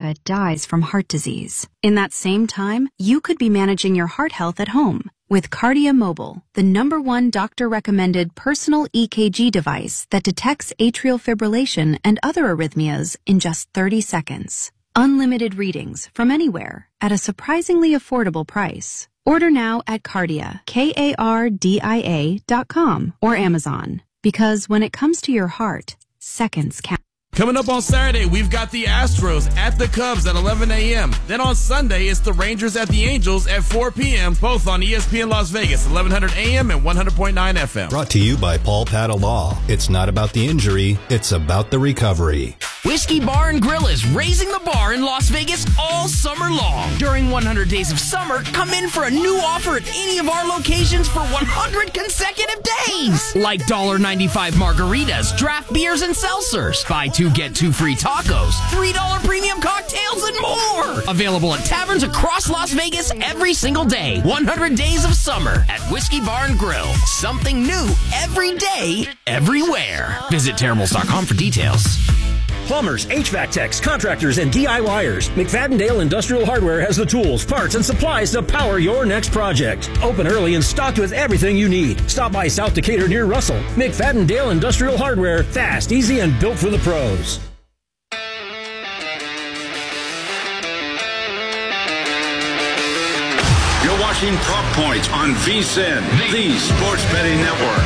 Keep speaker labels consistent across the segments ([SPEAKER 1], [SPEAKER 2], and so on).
[SPEAKER 1] America dies from heart disease. In that same time, you could be managing your heart health at home with Cardia Mobile, the #1 doctor-recommended personal EKG device that detects atrial fibrillation and other arrhythmias in just 30 seconds. Unlimited readings from anywhere at a surprisingly affordable price. Order now at Cardia, KARDIA.com or Amazon. Because when it comes to your heart, seconds count.
[SPEAKER 2] Coming up on Saturday, we've got the Astros at the Cubs at 11 a.m. Then on Sunday, it's the Rangers at the Angels at 4 p.m., both on ESPN Las Vegas, 1100 a.m. and 100.9 FM.
[SPEAKER 3] Brought to you by Paul Patta Law. It's not about the injury, it's about the recovery.
[SPEAKER 4] Whiskey Bar and Grill is raising the bar in Las Vegas all summer long. During 100 Days of Summer, come in for a new offer at any of our locations for 100 consecutive days. Like $1.95 margaritas, draft beers, and seltzers. Buy two, get two free tacos, $3 premium cocktails, and more. Available at taverns across Las Vegas every single day. 100 Days of Summer at Whiskey Bar and Grill. Something new every day, everywhere. Visit Terribles.com for details.
[SPEAKER 5] Plumbers, HVAC techs, contractors, and DIYers. McFadden-Dale Industrial Hardware has the tools, parts, and supplies to power your next project. Open early and stocked with everything you need. Stop by South Decatur near Russell. McFadden-Dale Industrial Hardware. Fast, easy, and built for the pros.
[SPEAKER 6] You're watching Prop Points on VSiN, the Sports Betting Network.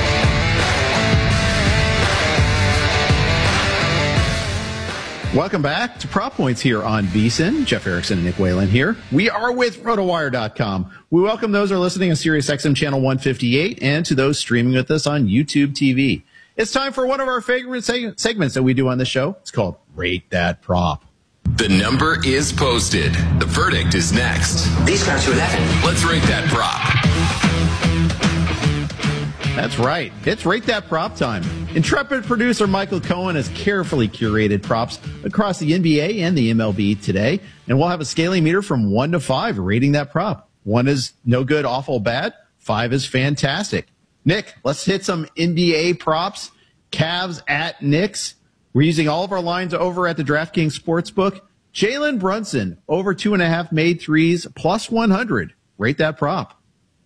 [SPEAKER 7] Welcome back to Prop Points here on VSiN. Jeff Erickson and Nick Whalen here. We are with RotoWire.com. We welcome those who are listening on SiriusXM Channel 158 and to those streaming with us on YouTube TV. It's time for one of our favorite segments that we do on the show. It's called Rate That Prop.
[SPEAKER 8] The number is posted. The verdict is next.
[SPEAKER 9] These go to 11.
[SPEAKER 8] Let's rate that prop.
[SPEAKER 7] That's right. It's Rate That Prop time. Intrepid producer Michael Cohen has carefully curated props across the NBA and the MLB today, and we'll have a scaling meter from 1 to 5 rating that prop. 1 is no good, awful, bad. 5 is fantastic. Nick, let's hit some NBA props. Cavs at Knicks. We're using all of our lines over at the DraftKings Sportsbook. Jalen Brunson, over 2.5 made threes, plus 100. Rate that prop.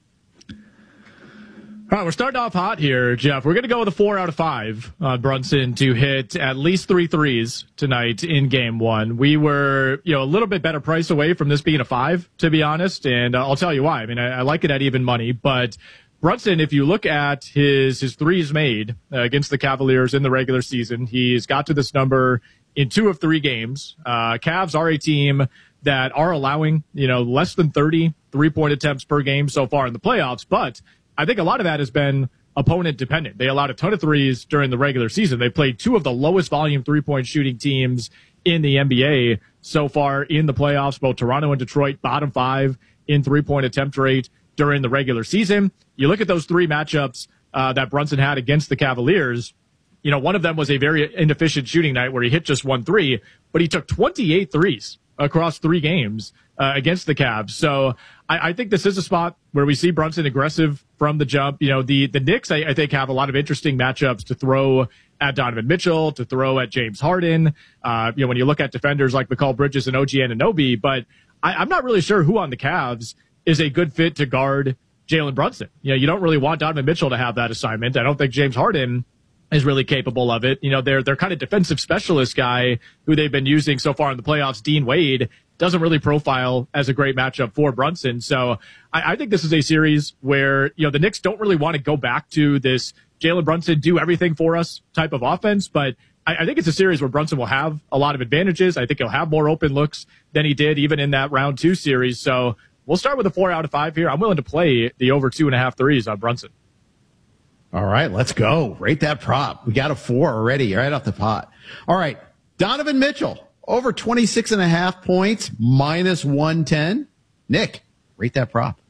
[SPEAKER 10] All right, we're starting off hot here, Jeff. We're going to go with a 4 out of 5 on Brunson to hit at least 3 threes tonight in Game 1. We were, a little bit better price away from this being a 5, to be honest, and I'll tell you why. I mean, I like it at even money, but Brunson, if you look at his threes made against the Cavaliers in the regular season, he's got to this number in 2 of 3 games. Cavs are a team that are allowing, less than 30 3-point attempts per game so far in the playoffs, but I think a lot of that has been opponent dependent. They allowed a ton of threes during the regular season. They played 2 of the lowest volume 3-point shooting teams in the NBA so far in the playoffs. Both Toronto and Detroit, bottom 5 in 3-point attempt rate during the regular season. You look at those 3 matchups that Brunson had against the Cavaliers. One of them was a very inefficient shooting night where he hit just 1 3, but he took 28 threes across 3 games against the Cavs. So I think this is a spot where we see Brunson aggressive from the jump. The Knicks, I think, have a lot of interesting matchups to throw at Donovan Mitchell, to throw at James Harden. When you look at defenders like Mikal Bridges and OG Anunoby, but I'm not really sure who on the Cavs is a good fit to guard Jalen Brunson. You don't really want Donovan Mitchell to have that assignment. I don't think James Harden is really capable of it. Their kind of defensive specialist guy who they've been using so far in the playoffs, Dean Wade, doesn't really profile as a great matchup for Brunson. So I think this is a series where, the Knicks don't really want to go back to this Jalen Brunson do everything for us type of offense, but I think it's a series where Brunson will have a lot of advantages. I think he'll have more open looks than he did even in that round 2 series. So we'll start with a 4 out of 5 here. I'm willing to play the over 2.5 threes on Brunson.
[SPEAKER 7] All right, let's go. Rate that prop. We got a 4 already right off the pot. All right, Donovan Mitchell, over 26.5 points, minus 110. Nick, rate that prop.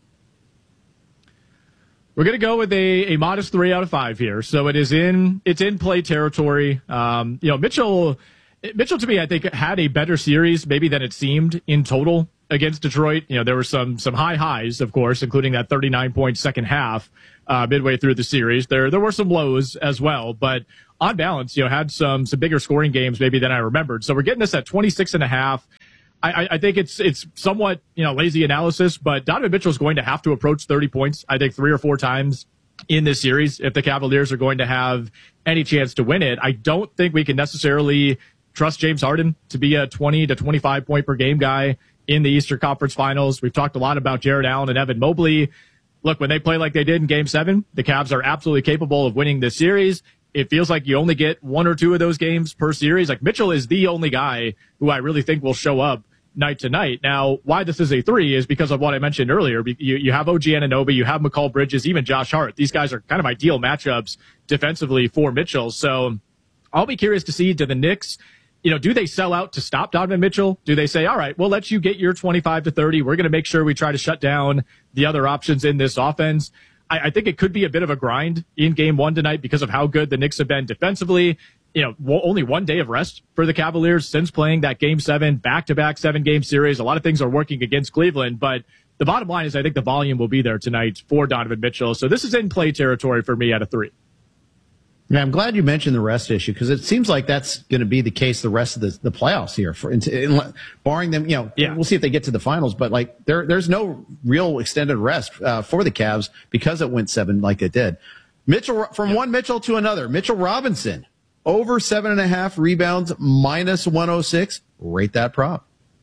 [SPEAKER 10] We're going to go with a modest 3 out of 5 here. So it's in play territory. Mitchell to me, I think, had a better series maybe than it seemed in total against Detroit. There were some high highs, of course, including that 39-point second half midway through the series. There were some lows as well, but on balance, had some bigger scoring games maybe than I remembered. So we're getting this at 26.5. I think it's somewhat, lazy analysis, but Donovan Mitchell is going to have to approach 30 points, I think 3 or 4 times in this series if the Cavaliers are going to have any chance to win it. I don't think we can necessarily trust James Harden to be a 20 to 25 point per game guy in the Eastern Conference Finals. We've talked a lot about Jarrett Allen and Evan Mobley. Look, when they play like they did in Game 7, the Cavs are absolutely capable of winning this series. It feels like you only get 1 or 2 of those games per series. Like, Mitchell is the only guy who I really think will show up night to night. Now, why this is a 3 is because of what I mentioned earlier. You have OG Anunoby, you have McCall Bridges, even Josh Hart. These guys are kind of ideal matchups defensively for Mitchell. So I'll be curious to see, do the Knicks, do they sell out to stop Donovan Mitchell? Do they say, all right, we'll let you get your 25 to 30. We're going to make sure we try to shut down the other options in this offense. I think it could be a bit of a grind in Game 1 tonight because of how good the Knicks have been defensively. Only 1 day of rest for the Cavaliers since playing that Game 7 back-to-back 7-game series. A lot of things are working against Cleveland, but the bottom line is I think the volume will be there tonight for Donovan Mitchell. So this is in play territory for me at a 3.
[SPEAKER 7] Yeah, I'm glad you mentioned the rest issue because it seems like that's going to be the case the rest of the playoffs here. Barring them, We'll see if they get to the finals. But there's no real extended rest for the Cavs because it went 7 like it did. One Mitchell to another. Mitchell Robinson over 7.5 rebounds, minus 106. Rate that prop.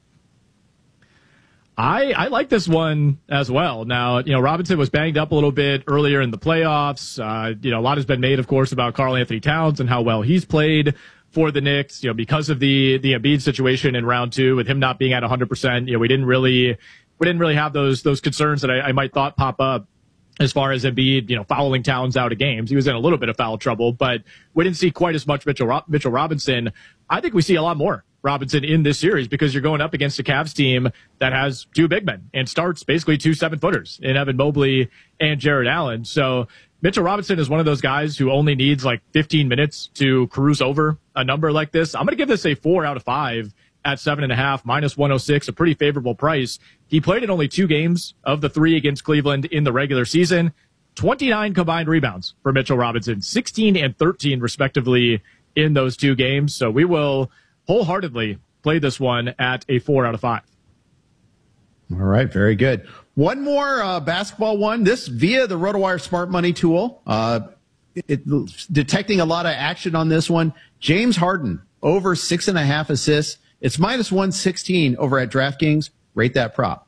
[SPEAKER 10] I like this one as well. Now, Robinson was banged up a little bit earlier in the playoffs. A lot has been made, of course, about Karl Anthony Towns and how well he's played for the Knicks, because of the Embiid situation in round 2 with him not being at 100%. We didn't really have those concerns that I might thought pop up as far as Embiid, fouling Towns out of games. He was in a little bit of foul trouble, but we didn't see quite as much Mitchell Robinson. I think we see a lot more Robinson in this series because you're going up against a Cavs team that has 2 big men and starts basically 2 7-footers in Evan Mobley and Jarrett Allen. So Mitchell Robinson is one of those guys who only needs 15 minutes to cruise over a number like this. I'm going to give this a 4 out of 5 at 7.5, minus 106, a pretty favorable price. He played in only 2 games of the 3 against Cleveland in the regular season. 29 combined rebounds for Mitchell Robinson, 16 and 13 respectively in those 2 games. So we will wholeheartedly play this one at a 4 out of 5.
[SPEAKER 7] All right, very good. One more basketball one. This via the RotoWire Smart Money tool. Detecting a lot of action on this one. James Harden over 6.5 assists. It's minus 116 over at DraftKings. Rate that prop.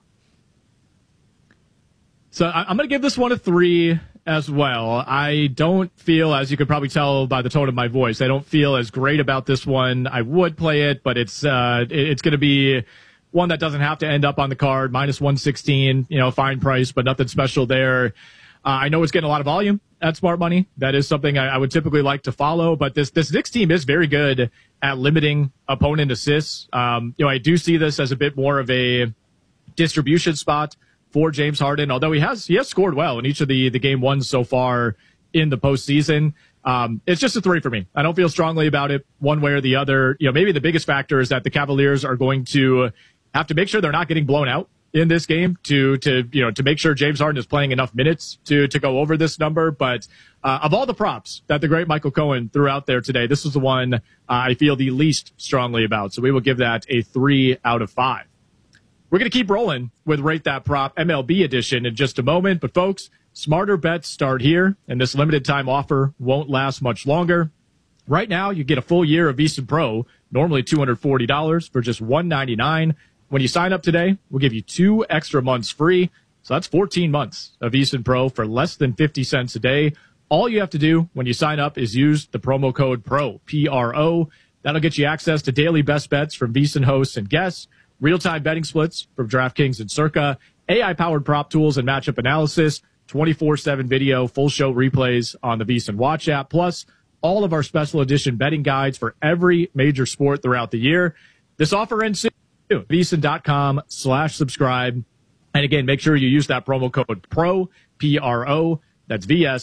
[SPEAKER 10] So I'm going to give this one a 3 as well. I don't feel, as you could probably tell by the tone of my voice, I don't feel as great about this one. I would play it, but it's going to be one that doesn't have to end up on the card. Minus 116, fine price, but nothing special there. I know it's getting a lot of volume at Smart Money. That is something I would typically like to follow, but this Knicks team is very good at limiting opponent assists. I do see this as a bit more of a distribution spot for James Harden, although he has scored well in each of the game 1s so far in the postseason. It's just a 3 for me. I don't feel strongly about it one way or the other. Maybe the biggest factor is that the Cavaliers are going to have to make sure they're not getting blown out in this game to make sure James Harden is playing enough minutes to go over this number. But of all the props that the great Michael Cohen threw out there today, this is the one I feel the least strongly about. So we will give that a 3 out of 5. We're going to keep rolling with Rate That Prop MLB edition in just a moment. But folks, smarter bets start here, and this limited time offer won't last much longer. Right now, you get a full year of VSiN Pro, normally $240 for just $199. When you sign up today, we'll give you 2 extra months free. So that's 14 months of VSiN Pro for less than 50 cents a day. All you have to do when you sign up is use the promo code PRO, P-R-O. That'll get you access to daily best bets from VSiN hosts and guests, real-time betting splits from DraftKings and Circa, AI-powered prop tools and matchup analysis, 24/7 video, full show replays on the VSiN Watch app, plus all of our special edition betting guides for every major sport throughout the year. This offer ends soon. VSiN.com/subscribe. And again, make sure you use that promo code PRO, P-R-O. That's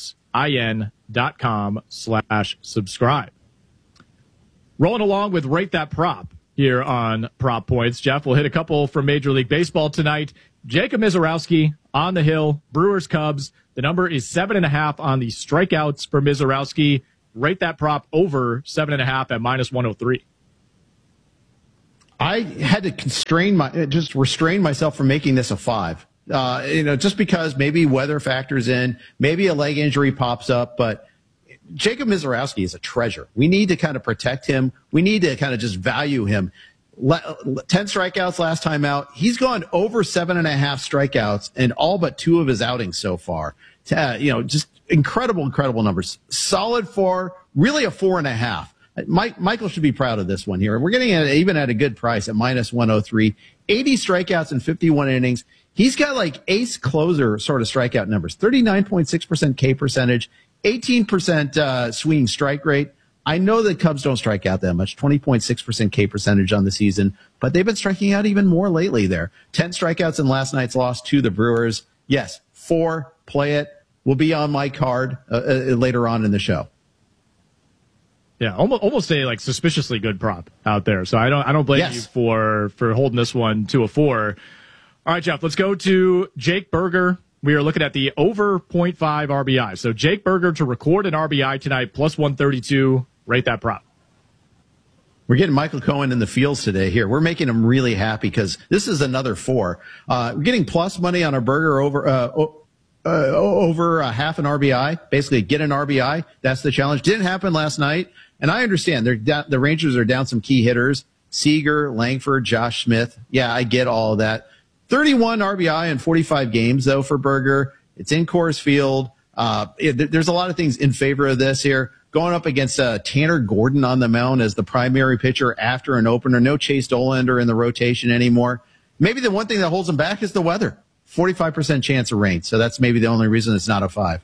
[SPEAKER 10] VSIN.com/subscribe. Rolling along with Rate That Prop here on Prop Points. Jeff, we'll hit a couple from Major League Baseball tonight. Jacob Misiorowski on the hill. Brewers Cubs. The number is 7.5 on the strikeouts for Misiorowski. Rate that prop over 7.5 at minus 103.
[SPEAKER 7] I had to restrain myself from making this a 5. Just because maybe weather factors in, maybe a leg injury pops up, but Jacob Misiorowski is a treasure. We need to kind of protect him. We need to kind of just value him. 10 strikeouts last time out. He's gone over 7.5 strikeouts in all but 2 of his outings so far. Just incredible numbers. Solid 4, really a 4.5. Michael should be proud of this one here. We're getting it even at a good price at -103. 80 strikeouts in 51 innings. He's got like ace closer sort of strikeout numbers. 39.6% K percentage, 18% swinging strike rate. I know the Cubs don't strike out that much, 20.6% K percentage on the season, but they've been striking out even more lately there. 10 strikeouts in last night's loss to the Brewers. Yes, 4, play it. Will be on my card later on in the show.
[SPEAKER 10] Yeah, almost a like suspiciously good prop out there. So I don't blame you for holding this one to a 4. All right, Jeff, let's go to Jake Burger. We are looking at the over 0.5 RBI. So Jake Burger to record an RBI tonight, +132. Rate that prop.
[SPEAKER 7] We're getting Michael Cohen in the fields today here. We're making him really happy because this is another 4. We're getting plus money on a Burger over half an RBI. Basically, get an RBI. That's the challenge. Didn't happen last night. And I understand the Rangers are down some key hitters. Seager, Langford, Josh Smith. Yeah, I get all of that. 31 RBI in 45 games, though, for Burger. It's in Coors Field. There's a lot of things in favor of this here. Going up against Tanner Gordon on the mound as the primary pitcher after an opener. No Chase Dollander in the rotation anymore. Maybe the one thing that holds him back is the weather. 45% chance of rain. So that's maybe the only reason it's not a 5.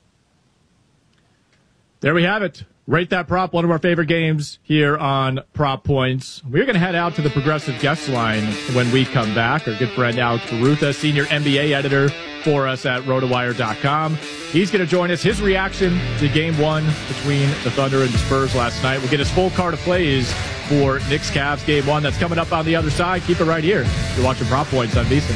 [SPEAKER 10] There we have it. Rate that prop, one of our favorite games here on Prop Points. We're going to head out to the Progressive guest line when we come back. Our good friend Alex Barutha, senior NBA editor for us at rotowire.com. He's going to join us. His reaction to Game 1 between the Thunder and the Spurs last night. We'll get his full card of plays for Knicks Cavs Game 1. That's coming up on the other side. Keep it right here. You're watching Prop Points on VSiN.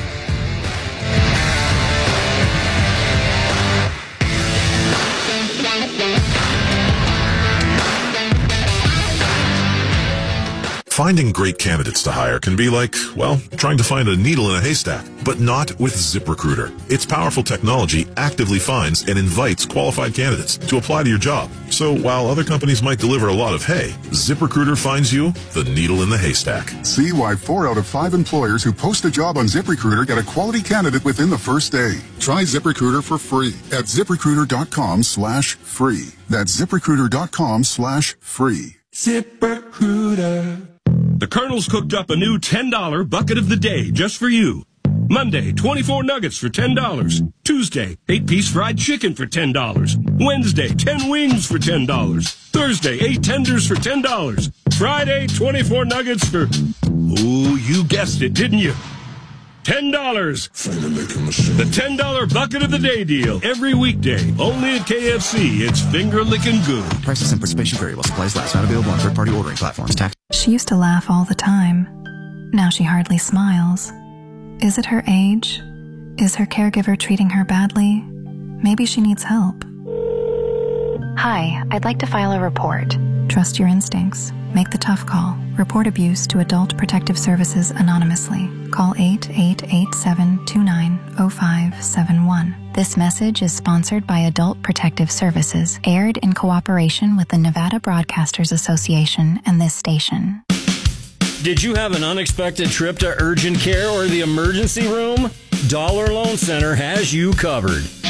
[SPEAKER 9] Finding great candidates to hire can be like, well, trying to find a needle in a haystack, but not with ZipRecruiter. Its powerful technology actively finds and invites qualified candidates to apply to your job. So while other companies might deliver a lot of hay, ZipRecruiter finds you the needle in the haystack.
[SPEAKER 11] See why 4 out of 5 employers who post a job on ZipRecruiter get a quality candidate within the first day. Try ZipRecruiter for free at ZipRecruiter.com/free. That's ZipRecruiter.com/free.
[SPEAKER 12] ZipRecruiter. The Colonel's cooked up a new $10 bucket of the day just for you. Monday, 24 nuggets for $10. Tuesday, 8-piece fried chicken for $10. Wednesday, 10 wings for $10. Thursday, 8 tenders for $10. Friday, 24 nuggets for, ooh, you guessed it, didn't you? $10. The $10 bucket of the day deal. Every weekday. Only at KFC. It's finger licking good.
[SPEAKER 13] Prices and participation variable. Supplies last. Not available on third-party ordering platforms. Tax.
[SPEAKER 14] She used to laugh all the time. Now she hardly smiles. Is it her age? Is her caregiver treating her badly? Maybe she needs help. Hi, I'd like to file a report. Trust your instincts. Make the tough call. Report abuse to Adult Protective Services anonymously. Call 8887290571. This message is sponsored by Adult Protective Services, aired in cooperation with the Nevada Broadcasters Association and this station.
[SPEAKER 5] Did you have an unexpected trip to urgent care or the emergency room? Dollar Loan Center has you covered.